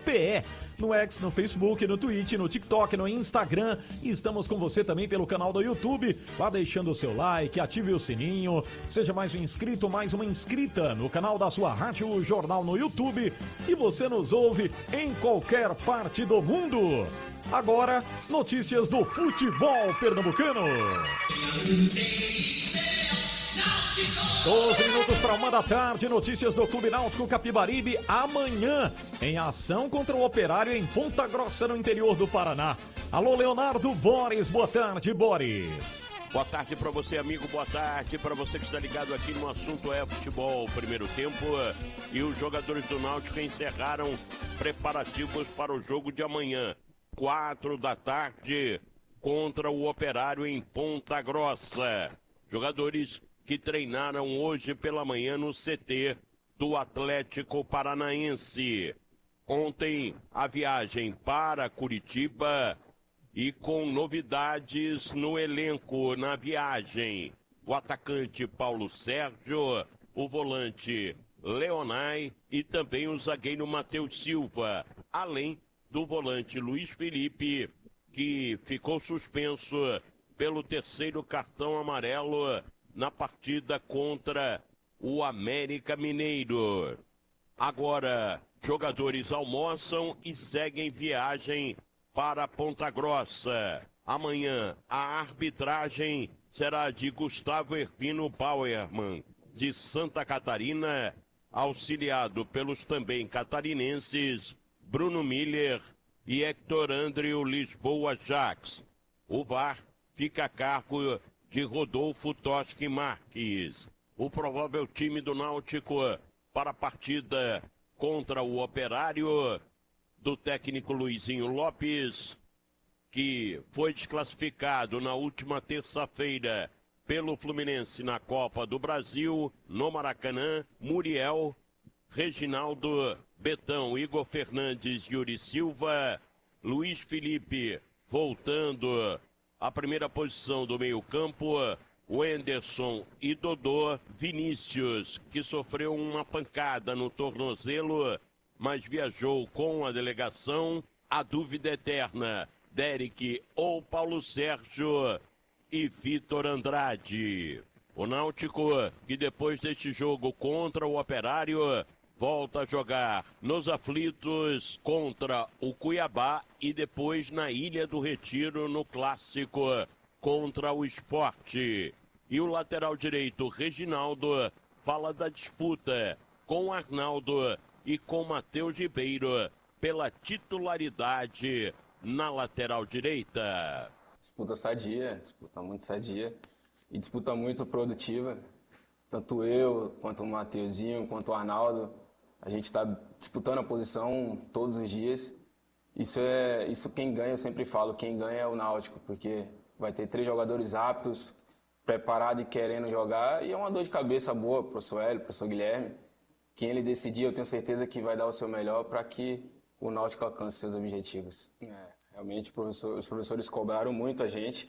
PE. No X, no Facebook, no Twitch, no TikTok, no Instagram. E estamos com você também pelo canal do YouTube. Vá deixando o seu like, ative o sininho. Seja mais um inscrito, mais uma inscrita no canal da sua Rádio Jornal no YouTube. E você nos ouve em qualquer parte do mundo. Agora, notícias do futebol pernambucano. 12 minutos para 1h, notícias do Clube Náutico Capibaribe, amanhã, em ação contra o Operário em Ponta Grossa, no interior do Paraná. Alô, Leonardo Boris, boa tarde, Boris. Boa tarde para você, amigo, boa tarde para você que está ligado aqui no assunto futebol. Primeiro tempo e os jogadores do Náutico encerraram preparativos para o jogo de amanhã, 4h, contra o Operário em Ponta Grossa. Jogadores que treinaram hoje pela manhã no CT do Atlético Paranaense. Ontem, a viagem para Curitiba e com novidades no elenco na viagem. O atacante Paulo Sérgio, o volante Leonai e também o zagueiro Matheus Silva, além do volante Luiz Felipe, que ficou suspenso pelo terceiro cartão amarelo na partida contra o América Mineiro. Agora, jogadores almoçam e seguem viagem para Ponta Grossa. Amanhã, a arbitragem será de Gustavo Hervino Bauerman, de Santa Catarina, auxiliado pelos também catarinenses Bruno Miller e Hector Andreu Lisboa Jacques. O VAR fica a cargo de Rodolfo Toschi Marques. O provável time do Náutico para a partida contra o Operário do técnico Luizinho Lopes, que foi desclassificado na última terça-feira pelo Fluminense na Copa do Brasil, no Maracanã. Muriel, Reginaldo, Betão, Igor Fernandes, Yuri Silva, Luiz Felipe voltando à primeira posição do meio-campo, Wenderson e Dodô, Vinícius, que sofreu uma pancada no tornozelo, mas viajou com a delegação. A dúvida eterna, Derek ou Paulo Sérgio e Vitor Andrade. O Náutico, que depois deste jogo contra o Operário, volta a jogar nos aflitos contra o Cuiabá e depois na Ilha do Retiro no clássico contra o Sport. E o lateral direito, Reginaldo, fala da disputa com Arnaldo e com Matheus Ribeiro pela titularidade na lateral direita. Disputa sadia, disputa muito sadia e disputa muito produtiva. Tanto eu, quanto o Mateuzinho, quanto o Arnaldo, a gente está disputando a posição todos os dias. Isso quem ganha, eu sempre falo, quem ganha é o Náutico, porque vai ter 3 jogadores aptos, preparados e querendo jogar, e é uma dor de cabeça boa para o professor Hélio, para o professor Guilherme. Quem ele decidir, eu tenho certeza que vai dar o seu melhor para que o Náutico alcance seus objetivos. Realmente, os professores cobraram muito a gente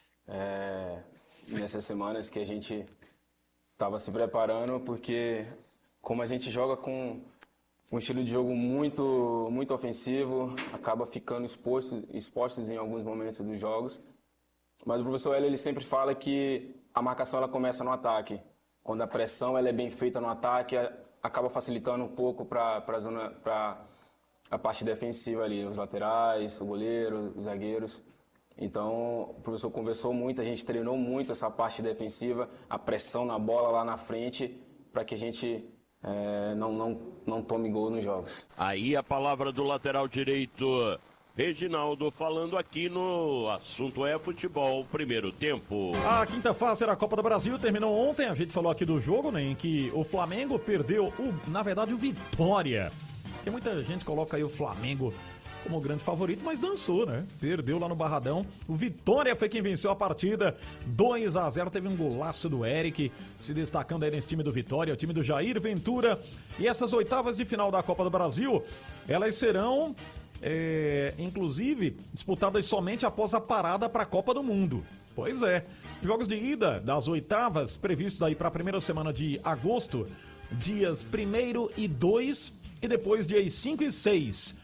nessas semanas que a gente estava se preparando, porque como a gente joga com um estilo de jogo muito, muito ofensivo, acaba ficando expostos em alguns momentos dos jogos. Mas o professor Hélio, ele sempre fala que a marcação ela começa no ataque. Quando a pressão ela é bem feita no ataque, acaba facilitando um pouco para a parte defensiva ali, os laterais, o goleiro, os zagueiros. Então, o professor conversou muito, a gente treinou muito essa parte defensiva, a pressão na bola lá na frente, para que a gente não tome gol nos jogos. Aí a palavra do lateral direito, Reginaldo, falando aqui no assunto futebol, primeiro tempo. A quinta fase da Copa do Brasil terminou ontem, a gente falou aqui do jogo, né, em que o Flamengo perdeu, o Vitória. Porque muita gente coloca aí o Flamengo como grande favorito, mas dançou, né? Perdeu lá no Barradão. O Vitória foi quem venceu a partida, 2-0. Teve um golaço do Eric, se destacando aí nesse time do Vitória, o time do Jair Ventura. E essas oitavas de final da Copa do Brasil, elas serão, inclusive, disputadas somente após a parada para a Copa do Mundo. Pois é. Jogos de ida das oitavas, previstos aí para a primeira semana de agosto, dias 1º e 2, e depois dias 5 e 6.